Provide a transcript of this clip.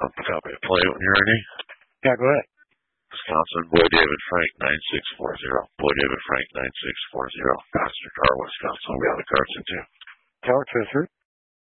Copy of play when you're ready. Yeah, go ahead. Wisconsin, Boy David Frank, 9640. Boy David Frank, 9640. Pastor Car, Wisconsin. We got the cards in too. Tower to the 3rd.